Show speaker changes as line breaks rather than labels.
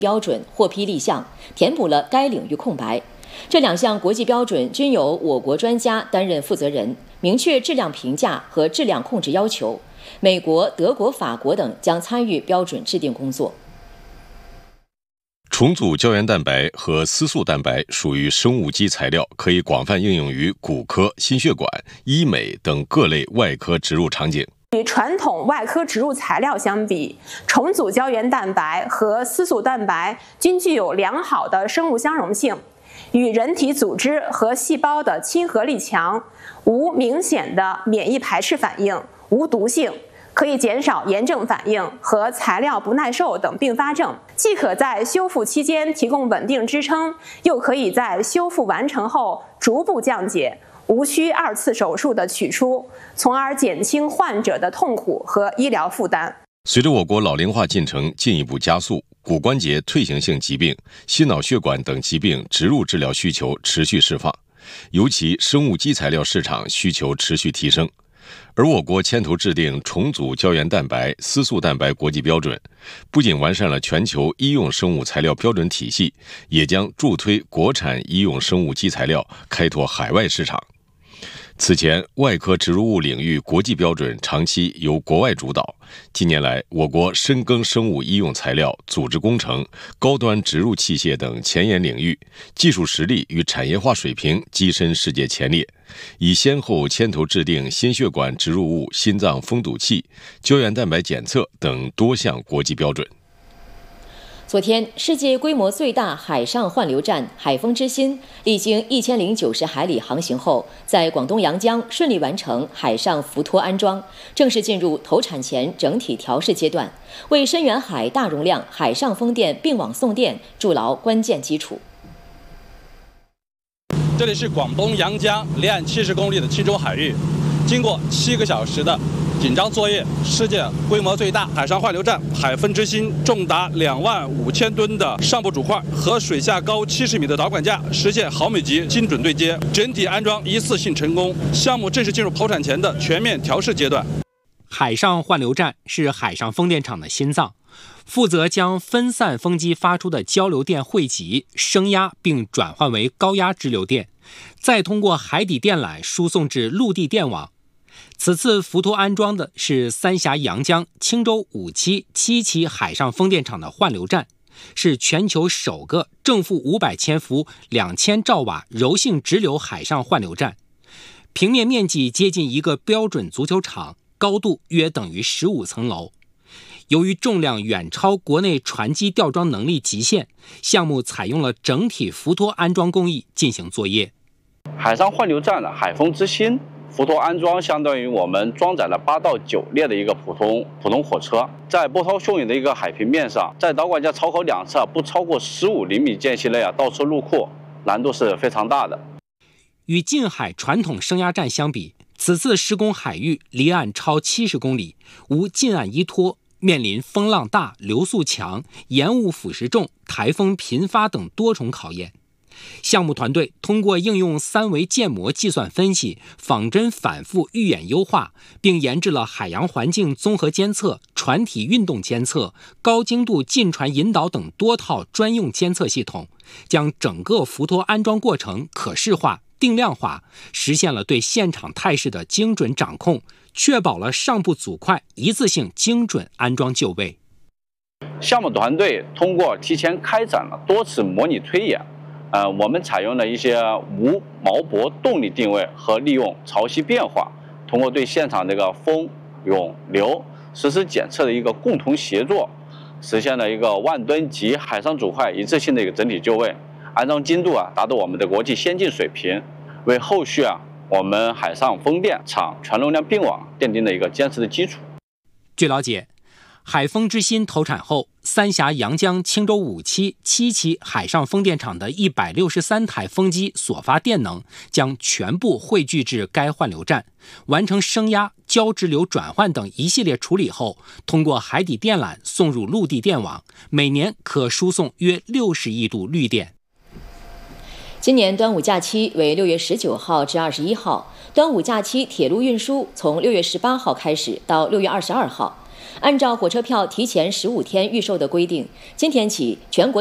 标准获批立项，填补了该领域空白。这2项国际标准均由我国专家担任负责人，明确质量评价和质量控制要求。美国、德国、法国等将参与标准制定工作。
重组胶原蛋白和丝素蛋白属于生物基材料，可以广泛应用于骨科、心血管、医美等各类外科植入场景。
与传统外科植入材料相比，重组胶原蛋白和丝素蛋白均具有良好的生物相容性，与人体组织和细胞的亲和力强，无明显的免疫排斥反应，无毒性，可以减少炎症反应和材料不耐受等并发症，既可在修复期间提供稳定支撑，又可以在修复完成后逐步降解，无需2次手术的取出，从而减轻患者的痛苦和医疗负担。
随着我国老龄化进程进一步加速，骨关节退行性疾病、心脑血管等疾病植入治疗需求持续释放，尤其生物基材料市场需求持续提升。而我国牵头制定重组胶原蛋白、丝素蛋白国际标准，不仅完善了全球医用生物材料标准体系，也将助推国产医用生物基材料开拓海外市场。此前，外科植入物领域国际标准长期由国外主导。近年来，我国深耕生物医用材料、组织工程、高端植入器械等前沿领域，技术实力与产业化水平跻身世界前列，已先后牵头制定心血管植入物、心脏封堵器、胶原蛋白检测等多项国际标准。
昨天，世界规模最大海上换流站海风之心历经1090海里航行后，在广东阳江顺利完成海上浮托安装，正式进入投产前整体调试阶段，为深远海大容量海上风电并网送电筑牢关键基础。
这里是广东阳江离岸70公里的钦州海域，经过7个小时的紧张作业，世界规模最大海上换流站海风之心重达25000吨的上部主块和水下高70米的导管架实现毫米级精准对接，整体安装一次性成功，项目正式进入投产前的全面调试阶段。
海上换流站是海上风电场的心脏，负责将分散风机发出的交流电汇集、升压并转换为高压直流电，再通过海底电缆输送至陆地电网。此次浮托安装的是三峡阳江青州5期、7期海上风电场的换流站，是全球首个正负500千伏、2000兆瓦柔性直流海上换流站，平面面积接近一个标准足球场，高度约等于15层楼。由于重量远超国内船机吊装能力极限，项目采用了整体浮托安装工艺进行作业。
海上换流站的海风之心浮托安装相当于我们装载了8到9列的一个普通火车，在波涛汹涌的一个海平面上，在导管架槽口两侧不超过15厘米间隙内倒车入库，难度是非常大的。
与近海传统升压站相比，此次施工海域离岸超70公里，无近岸依托，面临风浪大、流速强、盐雾腐蚀重、台风频发等多重考验。项目团队通过应用3维建模计算分析、仿真反复预演优化，并研制了海洋环境综合监测、船体运动监测、高精度进船引导等多套专用监测系统，将整个浮托安装过程可视化、定量化，实现了对现场态势的精准掌控，确保了上部组块一次性精准安装就位。
项目团队通过提前开展了多次模拟推演，我们采用了一些无锚泊动力定位和利用潮汐变化，通过对现场这个风、涌、流实时检测的一个共同协作，实现了一个10000吨级海上主块一次性的一个整体就位，安装精度达到我们的国际先进水平，为后续我们海上风电场全容量并网奠定了一个坚实的基础。
据了解，海风之心投产后，三峡阳江青州5期、7期海上风电场的163台风机所发电能将全部汇聚至该换流站，完成升压、交直流转换等一系列处理后，通过海底电缆送入陆地电网，每年可输送约60亿度绿电。
今年端午假期为6月19号至21号，端午假期铁路运输从6月18号开始到6月22号。 按照火车票提前15天预售的规定，今天起全国